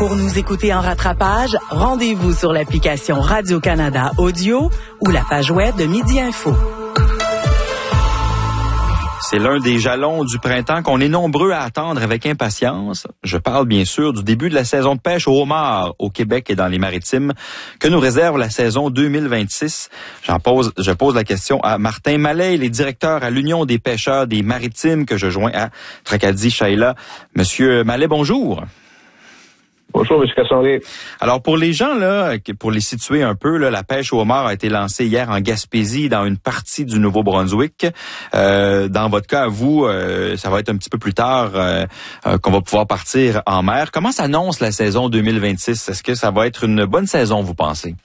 Pour nous écouter en rattrapage, rendez-vous sur l'application Radio-Canada Audio ou la page web de Midi Info. C'est l'un des jalons du printemps qu'on est nombreux à attendre avec impatience. Je parle bien sûr du début de la saison de pêche au homard au Québec et dans les Maritimes que nous réserve la saison 2026. Je pose la question à Martin Mallet, il est directeur à l'Union des pêcheurs des Maritimes que je joins à Tracadie-Shaila. Monsieur Mallet, bonjour. Bonjour, M. Castonguay. Alors, pour les gens, là, pour les situer un peu, là, la pêche au homard a été lancée hier en Gaspésie, dans une partie du Nouveau-Brunswick. Dans votre cas, vous, ça va être un petit peu plus tard qu'on va pouvoir partir en mer. Comment s'annonce la saison 2026? Est-ce que ça va être une bonne saison, vous pensez?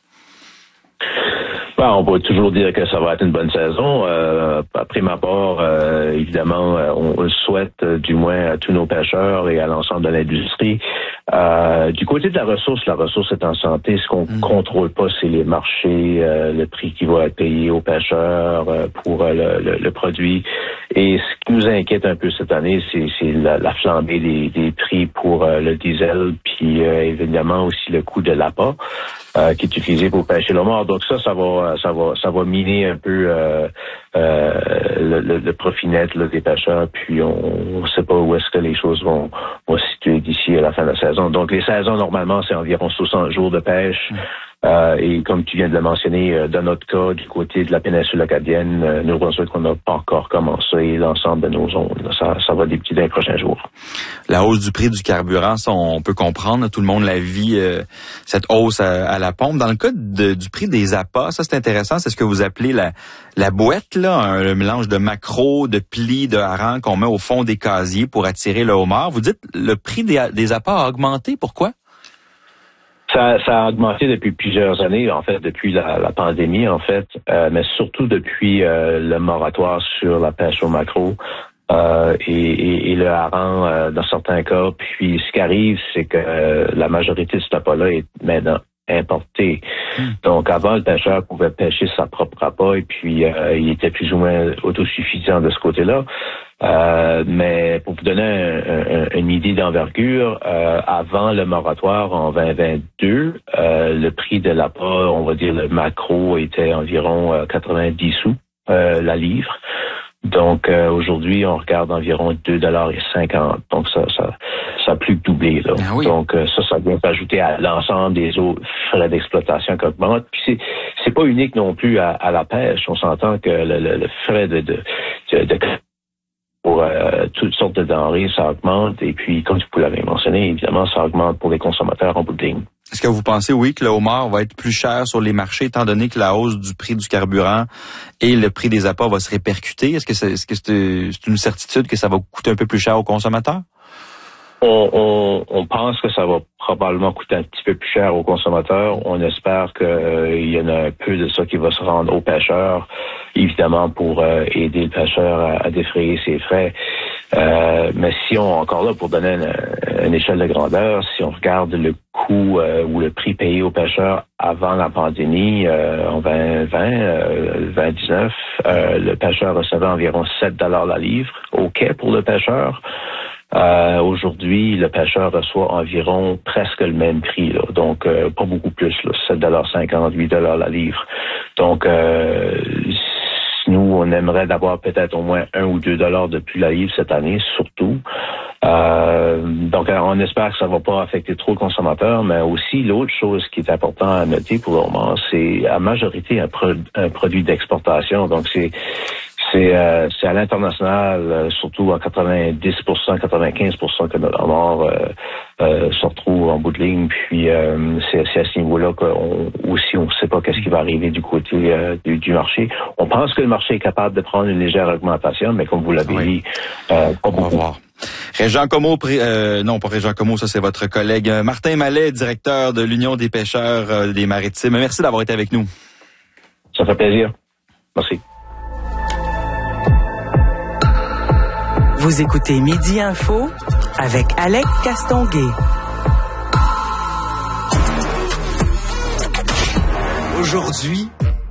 On peut toujours dire que ça va être une bonne saison. À prime abord, évidemment, on le souhaite du moins à tous nos pêcheurs et à l'ensemble de l'industrie. Du côté de la ressource est en santé. Ce qu'on contrôle pas, c'est les marchés, le prix qui va être payé aux pêcheurs pour le produit. Et ce qui nous inquiète un peu cette année, c'est la flambée des prix pour le diesel, puis évidemment aussi le coût de l'appât qui est utilisé pour pêcher le homard. Donc ça va miner un peu le profit net là, des pêcheurs, puis on ne sait pas où est-ce que les choses vont se situer d'ici à la fin de la saison. Donc les saisons, normalement, c'est environ 60 jours de pêche. Et comme tu viens de le mentionner, dans notre cas, du côté de la péninsule acadienne, nous pensons qu'on n'a pas encore commencé l'ensemble de nos zones. Ça va débuter dans les prochains jours. La hausse du prix du carburant, ça, on peut comprendre. Tout le monde la vit, cette hausse à la pompe. Dans le cas du prix des appâts, ça c'est intéressant. C'est ce que vous appelez la boîte, là, un mélange de maquereaux, de plis, de harengs qu'on met au fond des casiers pour attirer le homard. Vous dites le prix des appâts a augmenté. Pourquoi? Ça a augmenté depuis plusieurs années, en fait, depuis la pandémie, en fait, mais surtout depuis le moratoire sur la pêche au maquereau et le hareng dans certains cas. Puis ce qui arrive, c'est que la majorité de cet appât-là est maintenant importé. Donc avant, le pêcheur pouvait pêcher sa propre appât et puis il était plus ou moins autosuffisant de ce côté-là. Mais pour vous donner une idée d'envergure, avant le moratoire en 2022, le prix de l'appât, on va dire le maquereau, était environ 90 sous la livre. Donc aujourd'hui, on regarde environ 2,50 $. Donc ça a plus que doublé là. Ah oui. Donc ça vient s'ajouter à l'ensemble des autres frais d'exploitation qui augmentent. Puis c'est pas unique non plus à la pêche. On s'entend que le frais de pour toutes sortes de denrées, ça augmente. Et puis, comme vous l'avez mentionné, évidemment, ça augmente pour les consommateurs en bout de ligne. Est-ce que vous pensez, oui, que le homard va être plus cher sur les marchés, étant donné que la hausse du prix du carburant et le prix des appâts va se répercuter? Est-ce que c'est une certitude que ça va coûter un peu plus cher aux consommateurs? On pense que ça va probablement coûter un petit peu plus cher aux consommateurs. On espère qu'il y en a un peu de ça qui va se rendre aux pêcheurs, évidemment pour aider le pêcheur à défrayer ses frais. Mais si encore là, pour donner une échelle de grandeur, si on regarde le coût ou le prix payé aux pêcheurs avant la pandémie, en 2019, le pêcheur recevait environ 7 $ la livre au quai pour le pêcheur. Aujourd'hui, le pêcheur reçoit environ presque le même prix, là. Donc pas beaucoup plus, là, 7,50 $, 8 $ la livre. Donc nous, on aimerait d'avoir peut-être au moins 1 ou 2 $ de plus la livre cette année, surtout. Donc on espère que ça va pas affecter trop le consommateur, mais aussi l'autre chose qui est important à noter pour le moment, c'est à majorité un produit d'exportation. Donc c'est à l'international, surtout à 90%, 95% que notre homard se retrouve en bout de ligne. Puis c'est à ce niveau-là qu'on ne sait pas qu'est-ce qui va arriver du côté du marché. On pense que le marché est capable de prendre une légère augmentation, mais comme vous l'avez dit, pas beaucoup. On va voir. Régent Comeau, non pas Régent Comeau, ça c'est votre collègue Martin Mallet, directeur de l'Union des pêcheurs des Maritimes. Merci d'avoir été avec nous. Ça fait plaisir. Merci. Vous écoutez Midi Info avec Alex Castonguay. Aujourd'hui,